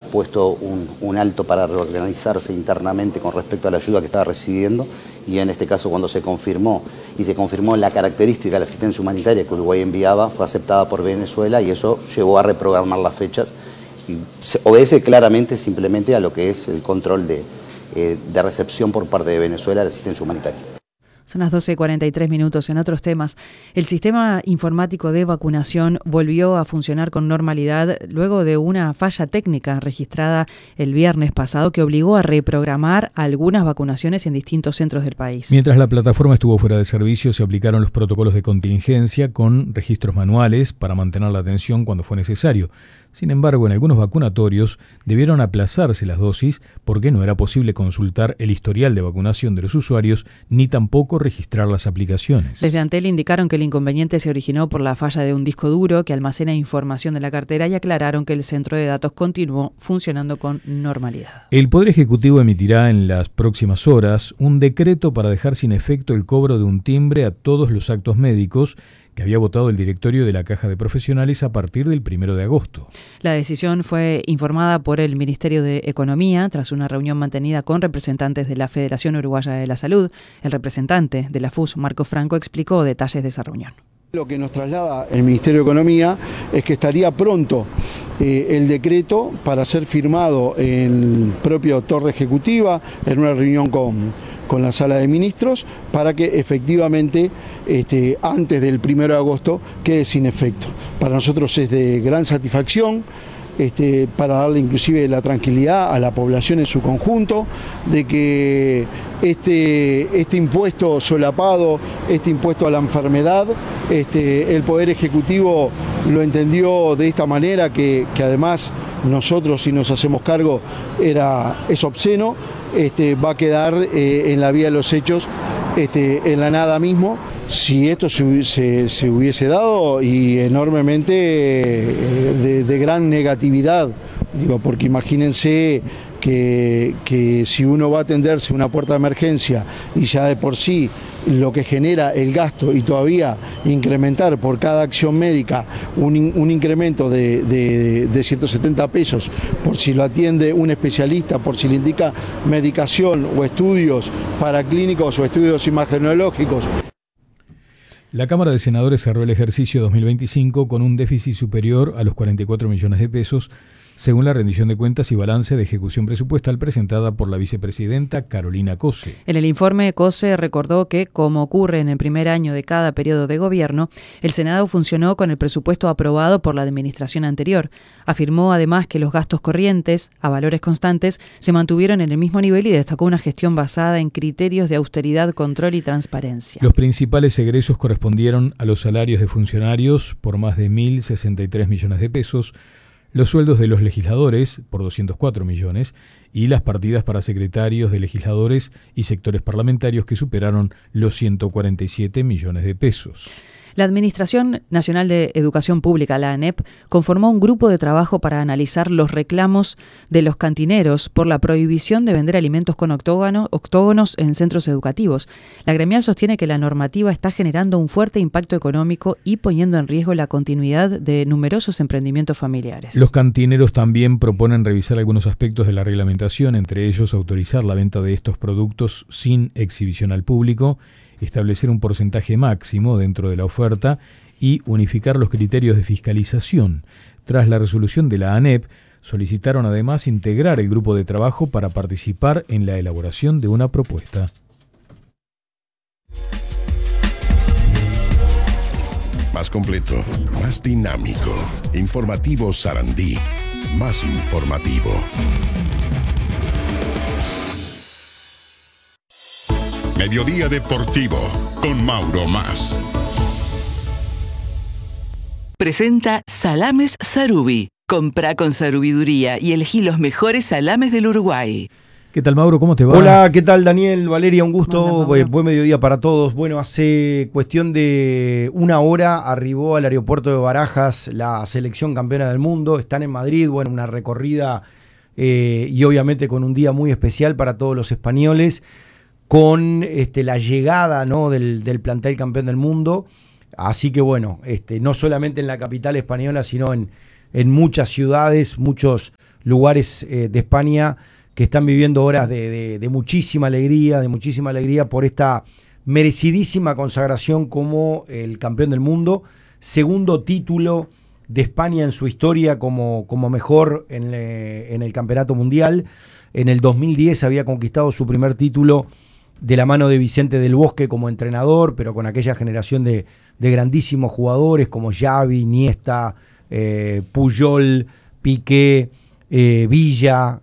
puesto un alto para reorganizarse internamente con respecto a la ayuda que estaba recibiendo, y en este caso cuando se confirmó la característica de la asistencia humanitaria que Uruguay enviaba, fue aceptada por Venezuela y eso llevó a reprogramar las fechas y se obedece claramente simplemente a lo que es el control de recepción por parte de Venezuela de la asistencia humanitaria. Son las 12:43. En otros temas, el sistema informático de vacunación volvió a funcionar con normalidad luego de una falla técnica registrada el viernes pasado que obligó a reprogramar algunas vacunaciones en distintos centros del país. Mientras la plataforma estuvo fuera de servicio, se aplicaron los protocolos de contingencia con registros manuales para mantener la atención cuando fue necesario. Sin embargo, en algunos vacunatorios debieron aplazarse las dosis porque no era posible consultar el historial de vacunación de los usuarios ni tampoco registrar las aplicaciones. Desde Antel indicaron que el inconveniente se originó por la falla de un disco duro que almacena información de la cartera y aclararon que el centro de datos continuó funcionando con normalidad. El Poder Ejecutivo emitirá en las próximas horas un decreto para dejar sin efecto el cobro de un timbre a todos los actos médicos que había votado el directorio de la Caja de Profesionales a partir del 1 de agosto. La decisión fue informada por el Ministerio de Economía tras una reunión mantenida con representantes de la Federación Uruguaya de la Salud. El representante de la FUS, Marco Franco, explicó detalles de esa reunión. Lo que nos traslada el Ministerio de Economía es que estaría pronto el decreto para ser firmado en propio Torre Ejecutiva, en una reunión con la Sala de Ministros, para que efectivamente antes del 1 de agosto quede sin efecto. Para nosotros es de gran satisfacción, para darle inclusive la tranquilidad a la población en su conjunto, de que este impuesto solapado, este impuesto a la enfermedad, el Poder Ejecutivo lo entendió de esta manera, que además nosotros, si nos hacemos cargo, es obsceno, va a quedar en la vía de los hechos, en la nada mismo. Si esto se hubiese dado, y enormemente de gran negatividad, porque imagínense que si uno va a atenderse una puerta de emergencia y ya de por sí lo que genera el gasto y todavía incrementar por cada acción médica un incremento de 170 pesos por si lo atiende un especialista, por si le indica medicación o estudios paraclínicos o estudios imagenológicos. La Cámara de Senadores cerró el ejercicio 2025 con un déficit superior a los 44 millones de pesos, según la rendición de cuentas y balance de ejecución presupuestal presentada por la vicepresidenta Carolina Cose. En el informe, Cose recordó que, como ocurre en el primer año de cada periodo de gobierno, el Senado funcionó con el presupuesto aprobado por la administración anterior. Afirmó además que los gastos corrientes, a valores constantes, se mantuvieron en el mismo nivel y destacó una gestión basada en criterios de austeridad, control y transparencia. Los principales egresos correspondieron a los salarios de funcionarios por más de 1.063 millones de pesos, los sueldos de los legisladores por 204 millones y las partidas para secretarios de legisladores y sectores parlamentarios que superaron los 147 millones de pesos. La Administración Nacional de Educación Pública, la ANEP, conformó un grupo de trabajo para analizar los reclamos de los cantineros por la prohibición de vender alimentos con octógonos en centros educativos. La gremial sostiene que la normativa está generando un fuerte impacto económico y poniendo en riesgo la continuidad de numerosos emprendimientos familiares. Los cantineros también proponen revisar algunos aspectos de la reglamentación, entre ellos autorizar la venta de estos productos sin exhibición al público, establecer un porcentaje máximo dentro de la oferta y unificar los criterios de fiscalización. Tras la resolución de la ANEP, solicitaron además integrar el grupo de trabajo para participar en la elaboración de una propuesta. Más completo, más dinámico. Informativo Sarandí, más informativo. Mediodía Deportivo con Mauro Mas. Presenta Salames Sarubi. Comprá con sarubiduría y elegí los mejores salames del Uruguay. ¿Qué tal, Mauro? ¿Cómo te va? Hola, ¿qué tal, Daniel? Valeria, un gusto. Hola, buen mediodía para todos. Bueno, hace cuestión de una hora arribó al aeropuerto de Barajas la selección campeona del mundo. Están en Madrid, bueno, una recorrida y obviamente con un día muy especial para todos los españoles, con la llegada, ¿no?, del plantel campeón del mundo. Así que bueno, no solamente en la capital española, sino en muchas ciudades, muchos lugares de España que están viviendo horas de muchísima alegría, por esta merecidísima consagración como el campeón del mundo, segundo título de España en su historia como mejor en el campeonato mundial. En el 2010 había conquistado su primer título de la mano de Vicente del Bosque como entrenador, pero con aquella generación de grandísimos jugadores como Xavi, Iniesta, Puyol, Piqué, Villa,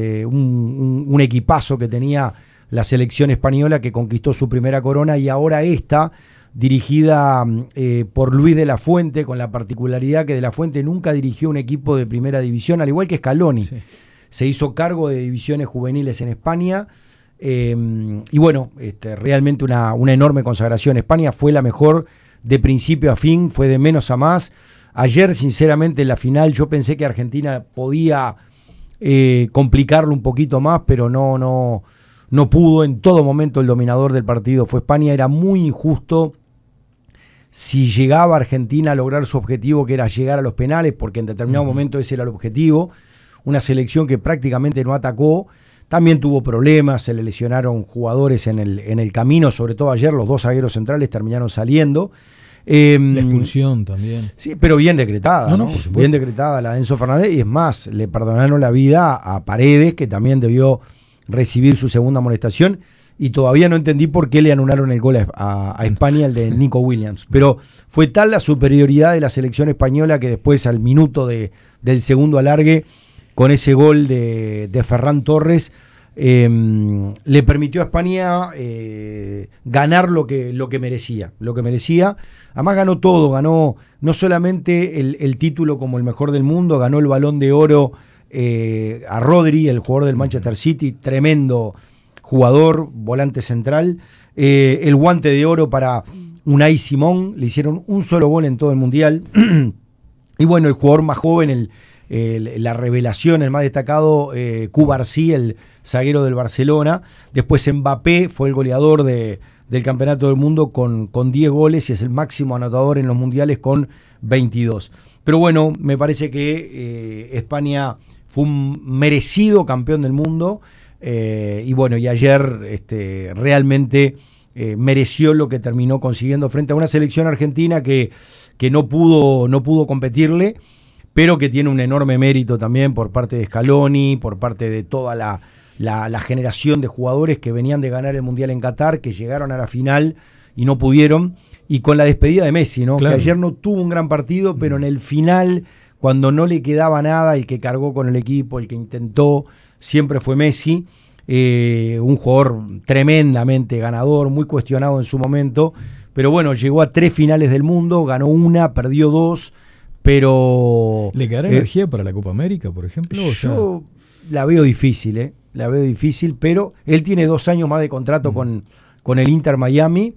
un equipazo que tenía la selección española, que conquistó su primera corona, y ahora esta, dirigida por Luis de la Fuente, con la particularidad que de la Fuente nunca dirigió un equipo de primera división, al igual que Scaloni. Sí. Se hizo cargo de divisiones juveniles en España, y bueno, realmente una enorme consagración. España fue la mejor de principio a fin, fue de menos a más. Ayer, sinceramente, en la final yo pensé que Argentina podía complicarlo un poquito más, pero no pudo. En todo momento el dominador del partido fue España. Era muy injusto si llegaba Argentina a lograr su objetivo, que era llegar a los penales, porque en determinado momento ese era el objetivo. Una selección que prácticamente no atacó. También tuvo problemas, se le lesionaron jugadores en el camino, sobre todo ayer los dos zagueros centrales terminaron saliendo. La expulsión también. Sí, pero bien decretada, ¿no? Por supuesto. Bien decretada la de Enzo Fernández, y es más, le perdonaron la vida a Paredes, que también debió recibir su segunda amonestación, y todavía no entendí por qué le anularon el gol a España, el de Nico Williams. Pero fue tal la superioridad de la selección española que después, al minuto del segundo alargue, con ese gol de Ferran Torres, le permitió a España ganar lo que merecía. Además ganó todo, ganó no solamente el título como el mejor del mundo, ganó el Balón de Oro a Rodri, el jugador del Manchester City, tremendo jugador, volante central, el Guante de Oro para Unai Simón, le hicieron un solo gol en todo el Mundial, y bueno, el jugador más joven, la revelación, el más destacado, Cubarsí, el zaguero del Barcelona. Después Mbappé fue el goleador del campeonato del mundo con 10 goles y es el máximo anotador en los mundiales con 22. Pero bueno, me parece que España fue un merecido campeón del mundo, y bueno, y ayer realmente mereció lo que terminó consiguiendo frente a una selección argentina que no pudo competirle, pero que tiene un enorme mérito también por parte de Scaloni, por parte de toda la generación de jugadores que venían de ganar el Mundial en Qatar, que llegaron a la final y no pudieron, y con la despedida de Messi, ¿no? Claro. Que ayer no tuvo un gran partido, pero en el final, cuando no le quedaba nada, el que cargó con el equipo, el que intentó, siempre fue Messi, un jugador tremendamente ganador, muy cuestionado en su momento, pero bueno, llegó a 3 finales del mundo, ganó una, perdió 2, pero... ¿Le quedará energía para la Copa América, por ejemplo? Yo la veo difícil, pero él tiene 2 años más de contrato con el Inter Miami.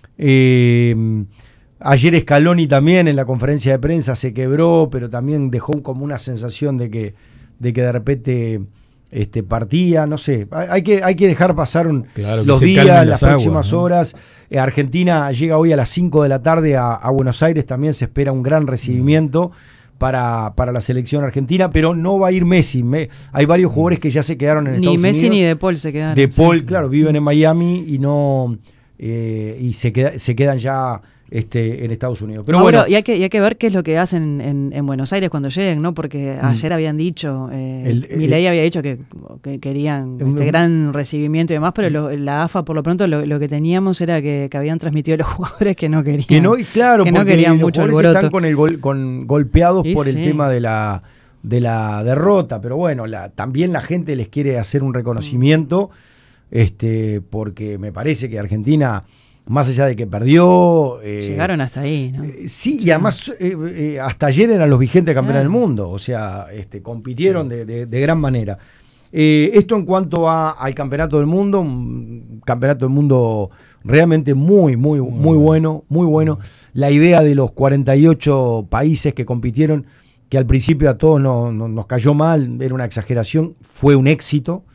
Ayer Scaloni también en la conferencia de prensa se quebró, pero también dejó como una sensación de que de repente partía, no sé, hay que dejar pasar los días, las próximas horas. Argentina llega hoy a las 5 de la tarde a Buenos Aires, también se espera un gran recibimiento para la selección argentina, pero no va a ir Messi. Hay varios jugadores que ya se quedaron en Estados Unidos. Ni Messi ni De Paul se quedaron. De Paul, claro, viven en Miami y se quedan ya en Estados Unidos. Pero bueno, y hay que ver qué es lo que hacen en Buenos Aires cuando lleguen, ¿no? Porque ayer habían dicho, Milei había dicho que querían gran recibimiento y demás, pero la AFA por lo pronto lo que teníamos era que habían transmitido a los jugadores que no querían. Claro, que no querían mucho alboroto. Están golpeados por el tema de la derrota, pero bueno, también la gente les quiere hacer un reconocimiento, porque me parece que Argentina, más allá de que perdió... llegaron hasta ahí, ¿no? Sí, y además hasta ayer eran los vigentes campeones del mundo, o sea, compitieron de gran manera. Esto en cuanto al campeonato del mundo, un campeonato del mundo realmente muy bueno. La idea de los 48 países que compitieron, que al principio a todos nos cayó mal, era una exageración, fue un éxito.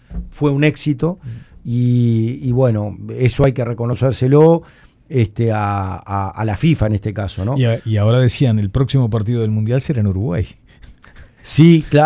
Y bueno, eso hay que reconocérselo a la FIFA en este caso, ¿no? Y ahora decían, el próximo partido del Mundial será en Uruguay. Sí, claro.